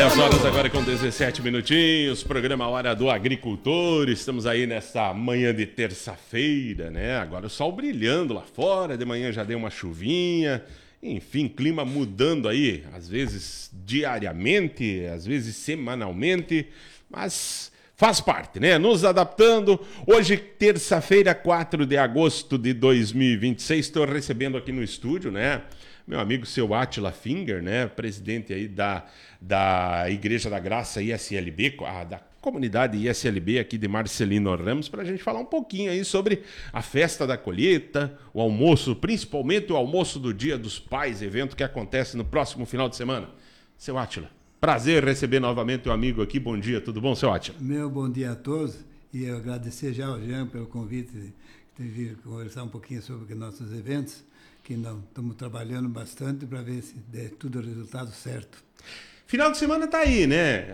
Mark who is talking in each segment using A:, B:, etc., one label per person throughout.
A: 10 horas agora com 17 minutinhos, programa Hora do Agricultor. Estamos aí nessa manhã de terça-feira, né? Agora o sol brilhando lá fora, de manhã já deu uma chuvinha. Enfim, clima mudando aí, às vezes diariamente, às vezes semanalmente, mas faz parte, né? Nos adaptando. Hoje, terça-feira, 4 de agosto de 2026, estou recebendo aqui no estúdio, né? Meu amigo seu Átila Finger, né? Presidente aí da Igreja da Graça ISLB, da comunidade ISLB aqui de Marcelino Ramos, para a gente falar um pouquinho aí sobre a festa da colheita, o almoço, principalmente o almoço do Dia dos Pais, evento que acontece no próximo final de semana. Seu Átila, prazer receber novamente o amigo aqui. Bom dia, tudo bom, seu Átila?
B: Meu bom dia a todos e eu agradecer já ao Jean pelo convite de vir conversar um pouquinho sobre nossos eventos, que nós estamos trabalhando bastante para ver se der tudo o resultado certo.
A: Final de semana tá aí, né?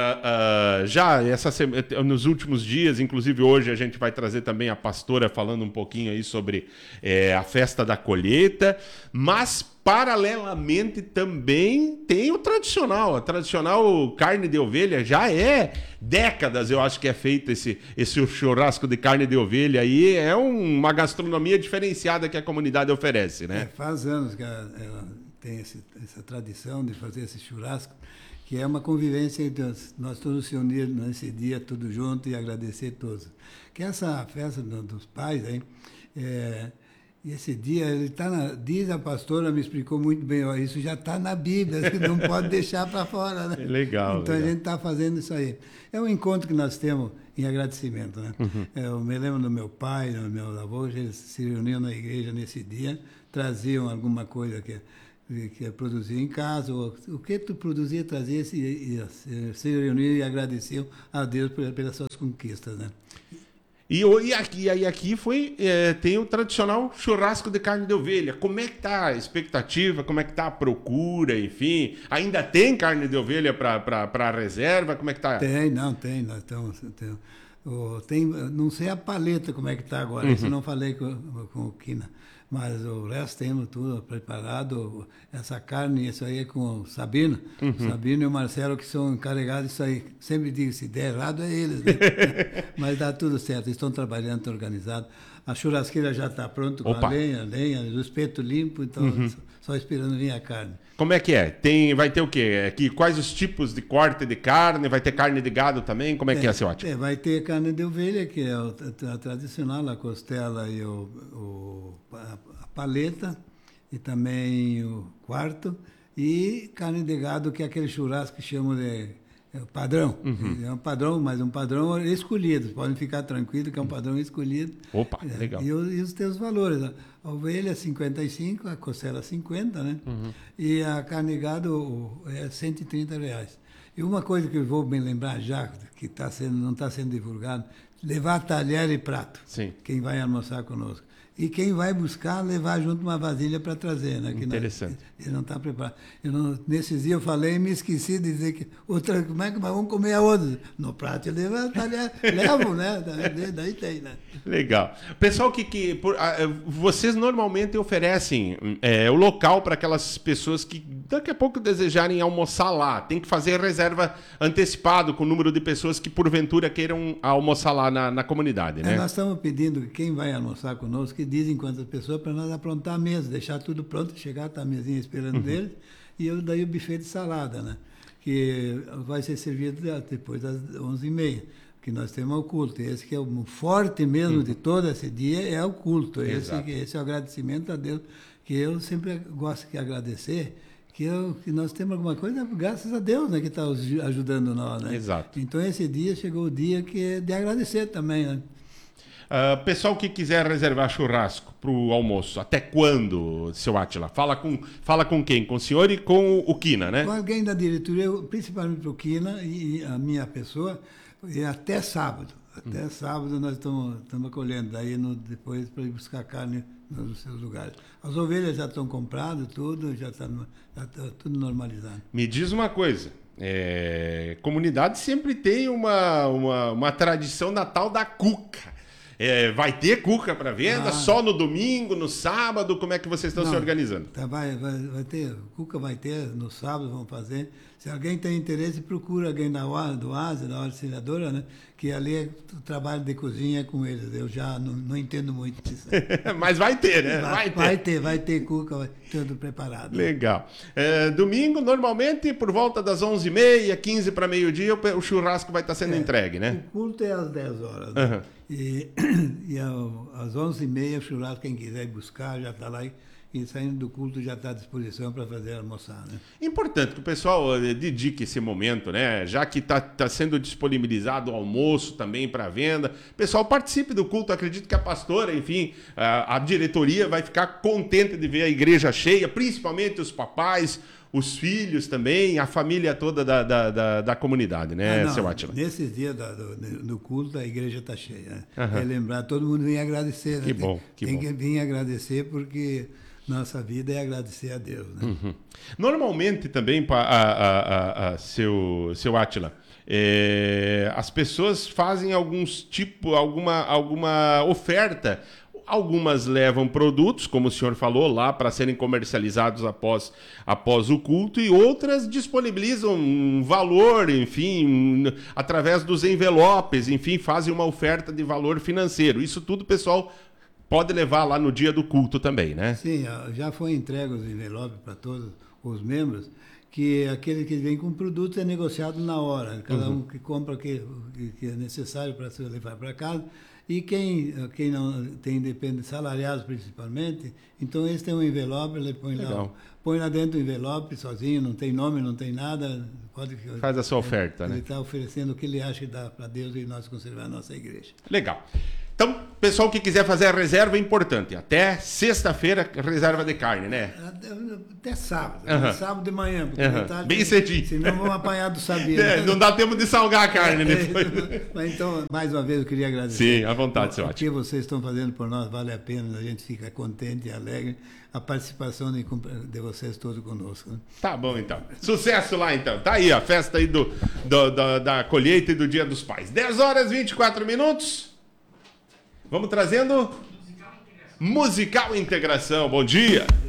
A: Já nos últimos dias, inclusive hoje, a gente vai trazer também a pastora falando um pouquinho aí sobre a festa da colheita, mas paralelamente também tem a tradicional carne de ovelha. Já é décadas, eu acho que é feito esse churrasco de carne de ovelha aí. É uma gastronomia diferenciada que a comunidade oferece, né?
B: Faz anos que ela tem essa tradição de fazer esse churrasco, que é uma convivência entre nós todos se unir nesse dia, tudo junto, e agradecer todos. Que essa festa dos pais, aí, esse dia, diz a pastora, me explicou muito bem, isso já está na Bíblia, que não pode deixar para fora, né?
A: Legal.
B: Então
A: legal.
B: A gente está fazendo isso aí. É um encontro que nós temos em agradecimento, né?
A: Uhum.
B: Eu me lembro do meu pai, do meu avô, eles se reuniam na igreja nesse dia, traziam alguma coisa que produzia em casa, o que tu produzia, trazia e se reuniam e agradeciam a Deus pelas suas conquistas, né?
A: E aqui tem o tradicional churrasco de carne de ovelha. Como é que tá a expectativa? Como é que tá a procura? Enfim, ainda tem carne de ovelha para reserva? Como é que tá?
B: Tem. Nós estamos... não sei a paleta como é que está agora, isso não falei com o Kina, mas o resto temos tudo preparado. Essa carne, isso aí é com o Sabino. O Sabino e o Marcelo que são encarregados disso aí. Sempre digo, se der errado é eles, né? Mas dá tudo certo, eles estão trabalhando, estão organizados. A churrasqueira já está pronta com a lenha, o espeto limpo, então só esperando vir a carne.
A: Como é que é? Vai ter o quê? Aqui, quais os tipos de corte de carne? Vai ter carne de gado também? Como é que é, seu Átila?
B: Vai ter carne de ovelha, que é a tradicional, a costela e a paleta, e também o quarto, e carne de gado, que é aquele churrasco que chamam de padrão. É um padrão, mas um padrão escolhido. Podem ficar tranquilos que é um padrão escolhido.
A: Opa, legal.
B: E os teus valores. A ovelha 55, a costela 50, né? E a carne de gado é R$130. E uma coisa que eu vou me lembrar já, que não está sendo divulgado, levar talher e prato.
A: Sim.
B: Quem vai almoçar conosco. E quem vai buscar, levar junto uma vasilha para trazer, né?
A: Interessante.
B: Ele não está preparado. Nesses dias eu falei e me esqueci de dizer que como é que nós vamos comer a outra? No prato eu levo, né? Daí tem, né?
A: Legal. Pessoal, vocês normalmente oferecem o local para aquelas pessoas que daqui a pouco desejarem almoçar lá. Tem que fazer reserva antecipado com o número de pessoas que porventura queiram almoçar lá na comunidade, né?
B: Nós estamos pedindo que quem vai almoçar conosco, que dizem quantas pessoas, para nós aprontar a mesa, deixar tudo pronto, chegar, tá a mesinha esperando deles, e daí o buffet de salada, né? Que vai ser servido depois das 11h30, que nós temos o culto. Esse que é o forte mesmo de todo esse dia, é o culto. Esse é o agradecimento a Deus, que eu sempre gosto de agradecer, que nós temos alguma coisa, graças a Deus, né, que está ajudando nós, né?
A: Exato.
B: Então esse dia chegou o dia de agradecer também, né?
A: Pessoal que quiser reservar churrasco para o almoço, até quando, seu Átila? Fala com quem? Com o senhor e com o Kina, né?
B: Com alguém da diretoria, principalmente o Kina e a minha pessoa, e até sábado. Até sábado nós estamos acolhendo, daí depois para ir buscar carne nos seus lugares. As ovelhas já estão compradas, tudo, já está tudo normalizado.
A: Me diz uma coisa, comunidade sempre tem uma tradição natal da cuca. Vai ter cuca para venda? Só no domingo, no sábado? Como é que vocês estão se organizando?
B: Tá, vai ter, cuca vai ter, no sábado vamos fazer. Se alguém tem interesse, procura alguém da Oase, da auxiliadora, né? Que ali o trabalho de cozinha é com eles. Eu já não entendo muito disso.
A: Mas vai ter, né?
B: Vai ter cuca, vai ter tudo preparado.
A: Legal. Domingo, normalmente, por volta das 11h30, 15 para meio-dia, o churrasco vai estar sendo entregue, né?
B: O culto é às 10 horas. Né? E às 11h30, o churrasco, quem quiser buscar, já está lá. E saindo do culto já está à disposição para fazer almoçar, né?
A: Importante que o pessoal dedique esse momento, né? Já que está sendo disponibilizado o almoço também para venda. Pessoal, participe do culto. Acredito que a pastora, enfim, a diretoria vai ficar contente de ver a igreja cheia, principalmente os papais, os filhos também, a família toda da comunidade, né, seu Átila?
B: Nesses dias do culto, a igreja está cheia. Né? É lembrar, todo mundo vem agradecer. Né?
A: Que bom.
B: Tem que vir agradecer porque nossa vida é agradecer a Deus. Né?
A: Normalmente também, seu Átila, as pessoas fazem alguma oferta. Algumas levam produtos, como o senhor falou, lá para serem comercializados após o culto, e outras disponibilizam um valor, enfim, através dos envelopes, enfim, fazem uma oferta de valor financeiro. Isso tudo, pessoal, pode levar lá no dia do culto também, né?
B: Sim, já foi entregue os envelopes para todos os membros, que aquele que vem com produto é negociado na hora. Cada um que compra o que é necessário para se levar para casa. E quem não tem depende salariados principalmente, então esse tem um envelope, ele põe lá dentro do envelope sozinho, não tem nome, não tem nada.
A: Faz a sua oferta, né?
B: Ele está oferecendo o que ele acha que dá para Deus e nós conservar a nossa igreja.
A: Legal. Então, pessoal que quiser fazer a reserva é importante. Até sexta-feira, reserva de carne, né?
B: Até sábado. Sábado de manhã. Tarde,
A: bem cedinho.
B: Senão vamos apanhar do sabido.
A: Não dá tempo de salgar a carne depois.
B: Mas então, mais uma vez, eu queria agradecer.
A: Sim, à vontade, seu Átila.
B: O que vocês estão fazendo por nós vale a pena. A gente fica contente e alegre. A participação de vocês todos conosco. Né?
A: Tá bom, então. Sucesso lá, então. Tá aí a festa aí da colheita e do Dia dos Pais. 10h24. Vamos trazendo Musical Integração. Bom dia.